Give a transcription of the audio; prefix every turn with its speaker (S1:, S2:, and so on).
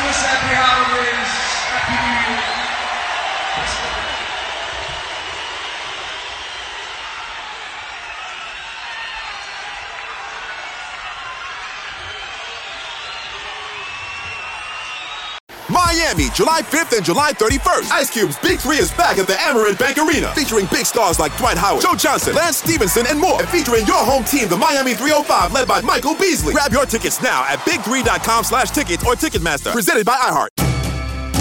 S1: Christmas, happy holidays, happy New Year.
S2: Miami, July 5th and July 31st. Ice Cube's Big 3 is back at the Amerant Bank Arena, featuring big stars like Dwight Howard, Joe Johnson, Lance Stevenson, and more. And featuring your home team, the Miami 305, led by Michael Beasley. Grab your tickets now at big3.com/tickets or Ticketmaster. Presented by iHeart.